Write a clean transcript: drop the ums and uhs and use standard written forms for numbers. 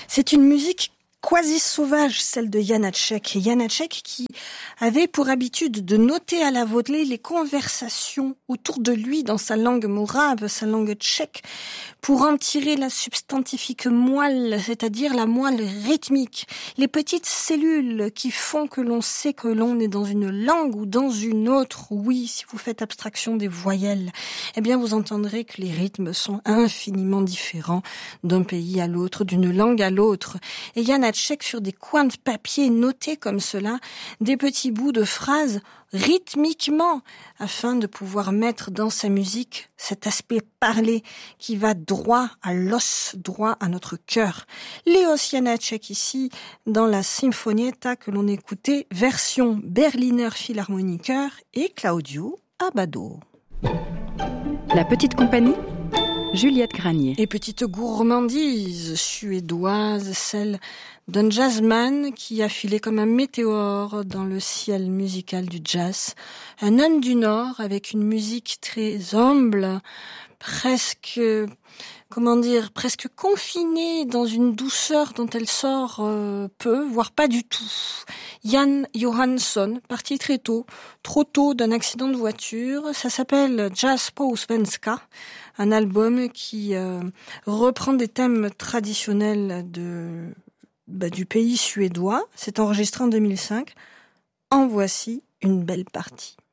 C'est une musique quasi sauvage, celle de Janáček. Janáček qui avait pour habitude de noter à la volée les conversations autour de lui dans sa langue morave, sa langue tchèque, pour en tirer la substantifique moelle, c'est-à-dire la moelle rythmique, les petites cellules qui font que l'on sait que l'on est dans une langue ou dans une autre. Oui, si vous faites abstraction des voyelles, eh bien vous entendrez que les rythmes sont infiniment différents d'un pays à l'autre, d'une langue à l'autre. Et Janáček, sur des coins de papier notés comme cela, des petits bouts de phrases rythmiquement, afin de pouvoir mettre dans sa musique cet aspect parlé qui va droit à l'os, droit à notre cœur. Léos Janáček ici, dans la Sinfonietta que l'on écoutait, version Berliner Philharmoniker et Claudio Abbado. La petite compagnie, Juliette Granier. Et petite gourmandise suédoise, celle d'un jazzman qui a filé comme un météore dans le ciel musical du jazz. Un homme du Nord avec une musique très humble, presque confinée dans une douceur dont elle sort peu, voire pas du tout. Jan Johansson, parti très tôt, trop tôt d'un accident de voiture. Ça s'appelle Jazz på svenska, un album qui reprend des thèmes traditionnels du pays suédois. C'est enregistré en 2005. En voici une belle partie.